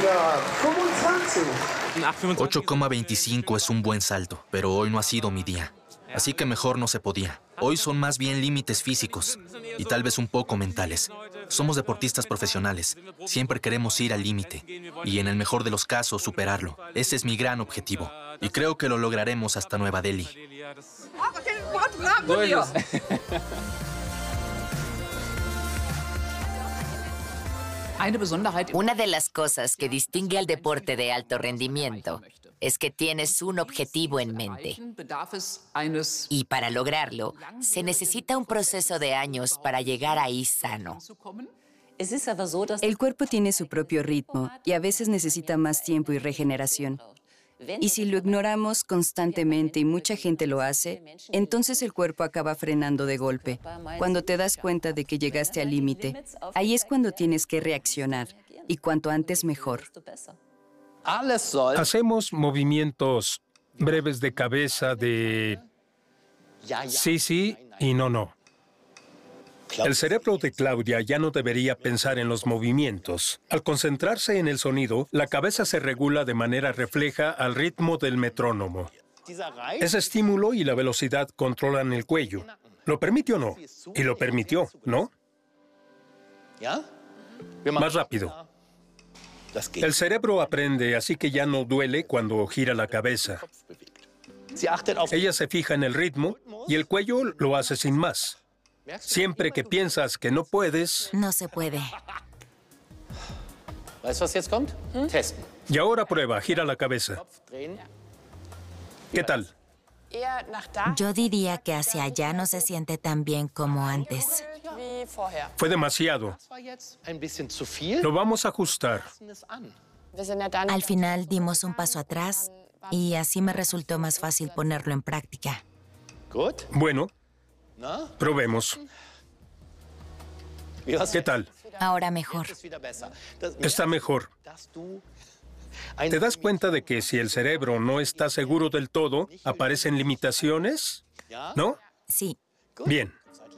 8,25 es un buen salto, pero hoy no ha sido mi día. Así que mejor no se podía. Hoy son más bien límites físicos y tal vez un poco mentales. Somos deportistas profesionales. Siempre queremos ir al límite y en el mejor de los casos superarlo. Ese es mi gran objetivo y creo que lo lograremos hasta Nueva Delhi. Una de las cosas que distingue al deporte de alto rendimiento es que tienes un objetivo en mente. Y para lograrlo, se necesita un proceso de años para llegar ahí sano. El cuerpo tiene su propio ritmo y a veces necesita más tiempo y regeneración. Y si lo ignoramos constantemente y mucha gente lo hace, entonces el cuerpo acaba frenando de golpe. Cuando te das cuenta de que llegaste al límite, ahí es cuando tienes que reaccionar. Y cuanto antes mejor. Hacemos movimientos breves de cabeza de sí, sí y no, no. El cerebro de Claudia ya no debería pensar en los movimientos. Al concentrarse en el sonido, la cabeza se regula de manera refleja al ritmo del metrónomo. Ese estímulo y la velocidad controlan el cuello. ¿Lo permite o no? Y lo permitió, ¿no? Más rápido. El cerebro aprende, así que ya no duele cuando gira la cabeza. Ella se fija en el ritmo y el cuello lo hace sin más. Siempre que piensas que no puedes... No se puede. Y ahora prueba, gira la cabeza. ¿Qué tal? Yo diría que hacia allá no se siente tan bien como antes. Fue demasiado. Lo vamos a ajustar. Al final dimos un paso atrás y así me resultó más fácil ponerlo en práctica. Bueno, probemos. ¿Qué tal? Ahora mejor. Está mejor. ¿Te das cuenta de que si el cerebro no está seguro del todo, aparecen limitaciones? ¿No? Sí. Bien.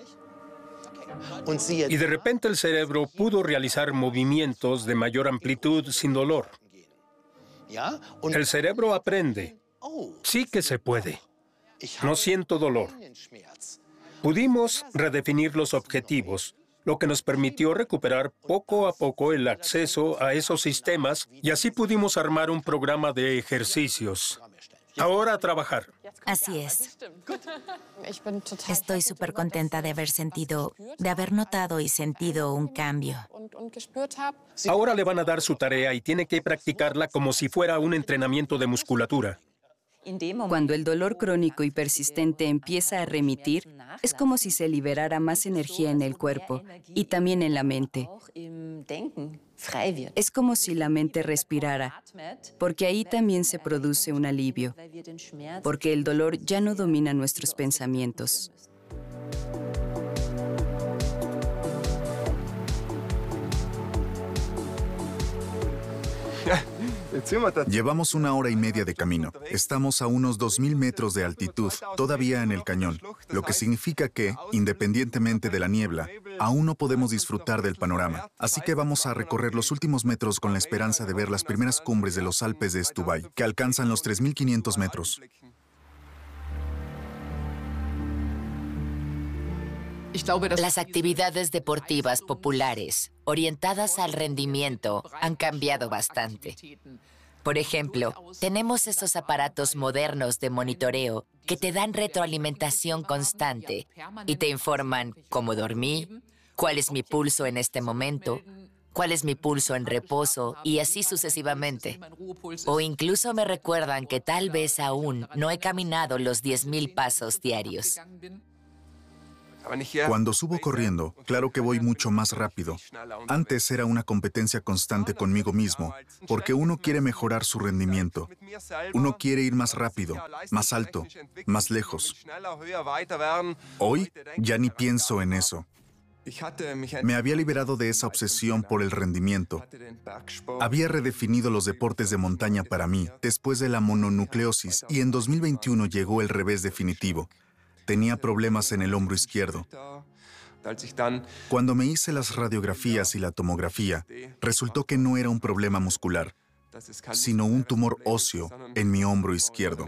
Y de repente el cerebro pudo realizar movimientos de mayor amplitud sin dolor. El cerebro aprende. Sí que se puede. No siento dolor. Pudimos redefinir los objetivos, lo que nos permitió recuperar poco a poco el acceso a esos sistemas y así pudimos armar un programa de ejercicios. Ahora a trabajar. Así es. Estoy súper contenta de haber notado y sentido un cambio. Ahora le van a dar su tarea y tiene que practicarla como si fuera un entrenamiento de musculatura. Cuando el dolor crónico y persistente empieza a remitir, es como si se liberara más energía en el cuerpo y también en la mente. Es como si la mente respirara, porque ahí también se produce un alivio, porque el dolor ya no domina nuestros pensamientos. Llevamos 1 hora y media de camino. Estamos a unos 2.000 metros de altitud, todavía en el cañón, lo que significa que, independientemente de la niebla, aún no podemos disfrutar del panorama. Así que vamos a recorrer los últimos metros con la esperanza de ver las primeras cumbres de los Alpes de Stubai, que alcanzan los 3.500 metros. Las actividades deportivas populares orientadas al rendimiento han cambiado bastante. Por ejemplo, tenemos esos aparatos modernos de monitoreo que te dan retroalimentación constante y te informan cómo dormí, cuál es mi pulso en este momento, cuál es mi pulso en reposo y así sucesivamente. O incluso me recuerdan que tal vez aún no he caminado los 10.000 pasos diarios. Cuando subo corriendo, claro que voy mucho más rápido. Antes era una competencia constante conmigo mismo, porque uno quiere mejorar su rendimiento. Uno quiere ir más rápido, más alto, más lejos. Hoy ya ni pienso en eso. Me había liberado de esa obsesión por el rendimiento. Había redefinido los deportes de montaña para mí después de la mononucleosis y en 2021 llegó el revés definitivo. Tenía problemas en el hombro izquierdo. Cuando me hice las radiografías y la tomografía, resultó que no era un problema muscular, sino un tumor óseo en mi hombro izquierdo.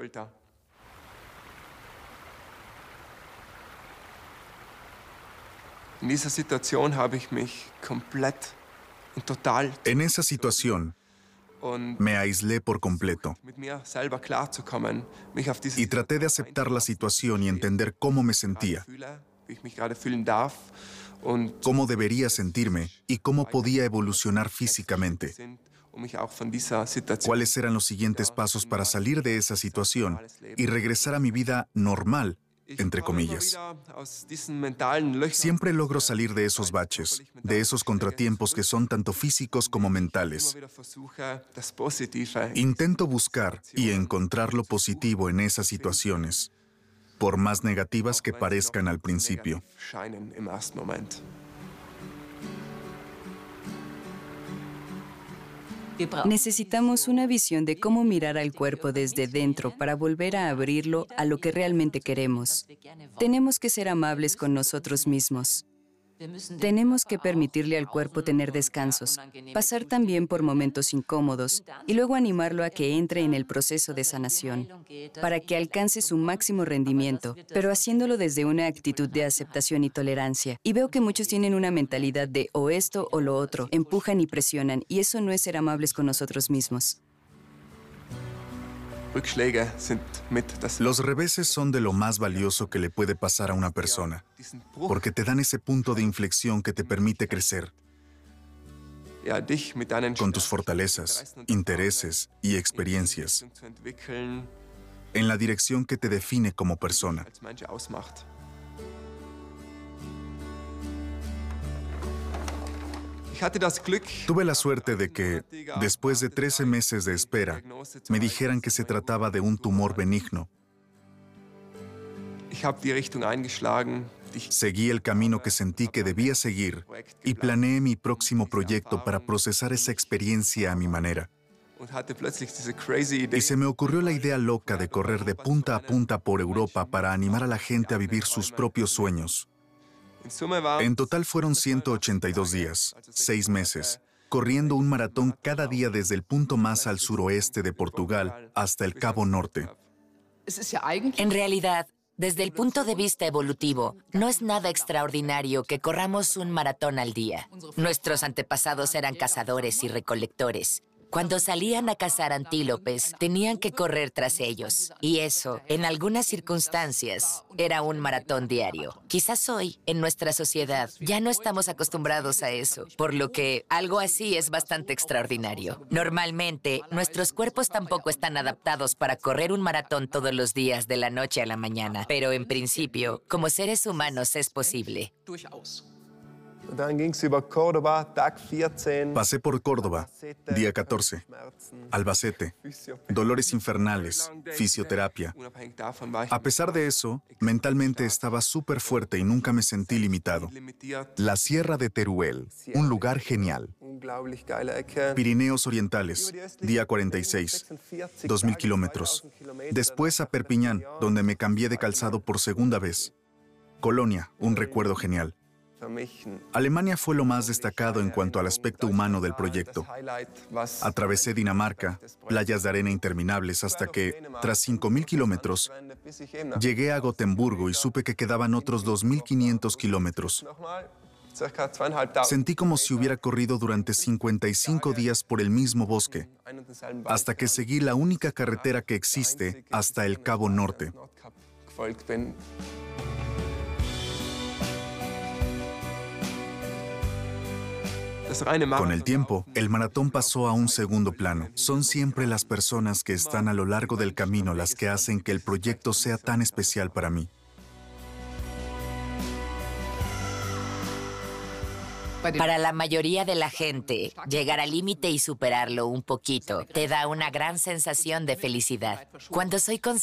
En esa situación, me aislé por completo y traté de aceptar la situación y entender cómo me sentía, cómo debería sentirme y cómo podía evolucionar físicamente. ¿Cuáles eran los siguientes pasos para salir de esa situación y regresar a mi vida normal, entre comillas? Siempre logro salir de esos baches, de esos contratiempos que son tanto físicos como mentales. Intento buscar y encontrar lo positivo en esas situaciones, por más negativas que parezcan al principio. Necesitamos una visión de cómo mirar al cuerpo desde dentro para volver a abrirlo a lo que realmente queremos. Tenemos que ser amables con nosotros mismos. Tenemos que permitirle al cuerpo tener descansos, pasar también por momentos incómodos y luego animarlo a que entre en el proceso de sanación, para que alcance su máximo rendimiento, pero haciéndolo desde una actitud de aceptación y tolerancia. Y veo que muchos tienen una mentalidad de o esto o lo otro, empujan y presionan, y eso no es ser amables con nosotros mismos. Los reveses son de lo más valioso que le puede pasar a una persona, porque te dan ese punto de inflexión que te permite crecer con tus fortalezas, intereses y experiencias en la dirección que te define como persona. Tuve la suerte de que, después de 13 meses de espera, me dijeran que se trataba de un tumor benigno. Seguí el camino que sentí que debía seguir y planeé mi próximo proyecto para procesar esa experiencia a mi manera. Y se me ocurrió la idea loca de correr de punta a punta por Europa para animar a la gente a vivir sus propios sueños. En total fueron 182 días, 6 meses, corriendo un maratón cada día desde el punto más al suroeste de Portugal hasta el Cabo Norte. En realidad, desde el punto de vista evolutivo, no es nada extraordinario que corramos un maratón al día. Nuestros antepasados eran cazadores y recolectores. Cuando salían a cazar antílopes, tenían que correr tras ellos. Y eso, en algunas circunstancias, era un maratón diario. Quizás hoy, en nuestra sociedad, ya no estamos acostumbrados a eso, por lo que algo así es bastante extraordinario. Normalmente, nuestros cuerpos tampoco están adaptados para correr un maratón todos los días de la noche a la mañana. Pero en principio, como seres humanos es posible. Pasé por Córdoba, día 14, Albacete, dolores infernales, fisioterapia. A pesar de eso, mentalmente estaba súper fuerte y nunca me sentí limitado. La Sierra de Teruel, un lugar genial. Pirineos Orientales, día 46, 2.000 kilómetros. Después a Perpiñán, donde me cambié de calzado por segunda vez. Colonia, un recuerdo genial. Alemania fue lo más destacado en cuanto al aspecto humano del proyecto. Atravesé Dinamarca, playas de arena interminables, hasta que, tras 5.000 kilómetros, llegué a Gotemburgo y supe que quedaban otros 2.500 kilómetros. Sentí como si hubiera corrido durante 55 días por el mismo bosque, hasta que seguí la única carretera que existe hasta el Cabo Norte. Con el tiempo, el maratón pasó a un segundo plano. Son siempre las personas que están a lo largo del camino las que hacen que el proyecto sea tan especial para mí. Para la mayoría de la gente, llegar al límite y superarlo un poquito te da una gran sensación de felicidad. Cuando soy consciente